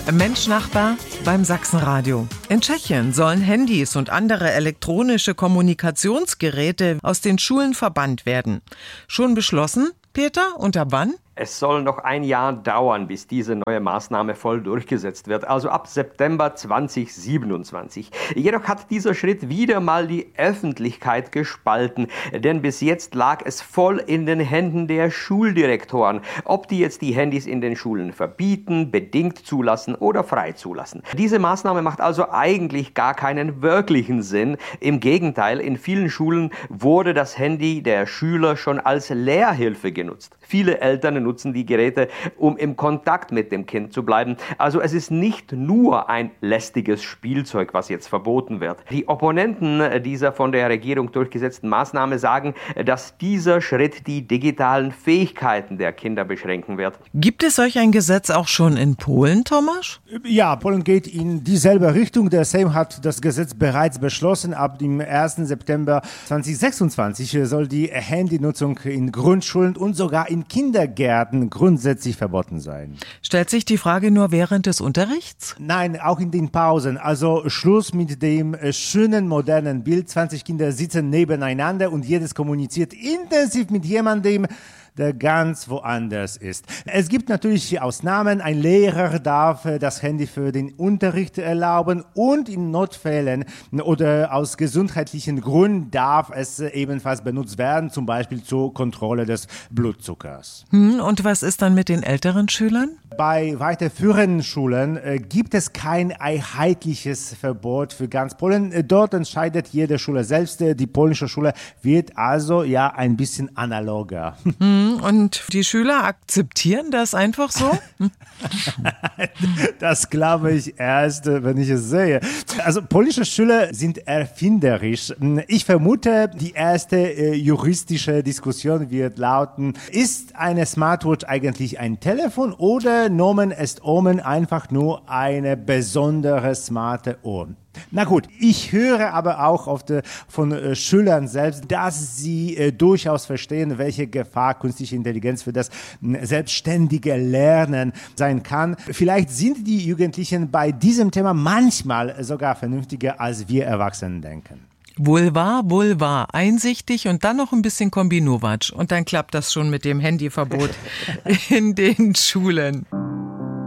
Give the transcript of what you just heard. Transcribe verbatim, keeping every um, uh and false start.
Mensch-Nachbar beim Sachsenradio. In Tschechien sollen Handys und andere elektronische Kommunikationsgeräte aus den Schulen verbannt werden. Schon beschlossen, Peter, und ab wann? Es soll noch ein Jahr dauern, bis diese neue Maßnahme voll durchgesetzt wird, also ab September zweitausendsiebenundzwanzig. Jedoch hat dieser Schritt wieder mal die Öffentlichkeit gespalten, denn bis jetzt lag es voll in den Händen der Schuldirektoren, ob die jetzt die Handys in den Schulen verbieten, bedingt zulassen oder frei zulassen. Diese Maßnahme macht also eigentlich gar keinen wirklichen Sinn. Im Gegenteil, in vielen Schulen wurde das Handy der Schüler schon als Lehrhilfe genutzt. Viele Eltern nutzen die Geräte, um im Kontakt mit dem Kind zu bleiben. Also es ist nicht nur ein lästiges Spielzeug, was jetzt verboten wird. Die Opponenten dieser von der Regierung durchgesetzten Maßnahme sagen, dass dieser Schritt die digitalen Fähigkeiten der Kinder beschränken wird. Gibt es solch ein Gesetz auch schon in Polen, Tomasz? Ja, Polen geht in dieselbe Richtung. Der Sejm hat das Gesetz bereits beschlossen. Ab dem ersten September zweitausendsechsundzwanzig soll die Handynutzung in Grundschulen und sogar in Kindergärten grundsätzlich verboten sein. Stellt sich die Frage nur während des Unterrichts? Nein, auch in den Pausen. Also Schluss mit dem schönen modernen Bild. zwanzig Kinder sitzen nebeneinander und jedes kommuniziert intensiv mit jemandem, der ganz woanders ist. Es gibt natürlich Ausnahmen. Ein Lehrer darf das Handy für den Unterricht erlauben und in Notfällen oder aus gesundheitlichen Gründen darf es ebenfalls benutzt werden, zum Beispiel zur Kontrolle des Blutzuckers. Hm, und was ist dann mit den älteren Schülern? Bei weiterführenden Schulen äh, gibt es kein einheitliches Verbot für ganz Polen. Äh, dort entscheidet jede Schule selbst. Äh, die polnische Schule wird also ja ein bisschen analoger. Hm, und die Schüler akzeptieren das einfach so? Das glaube ich erst, wenn ich es sehe. Also polnische Schüler sind erfinderisch. Ich vermute, die erste äh, juristische Diskussion wird lauten, ist eine Smartwatch eigentlich ein Telefon oder Nomen est Omen einfach nur eine besondere smarte Uhr? Na gut, ich höre aber auch oft äh, von äh, Schülern selbst, dass sie äh, durchaus verstehen, welche Gefahr künstliche Intelligenz für das äh, selbstständige Lernen sein kann. Vielleicht sind die Jugendlichen bei diesem Thema manchmal sogar vernünftiger, als wir Erwachsenen denken. Wohl wahr, wohl wahr. Einsichtig und dann noch ein bisschen Kombinowatsch. Und dann klappt das schon mit dem Handyverbot in den Schulen.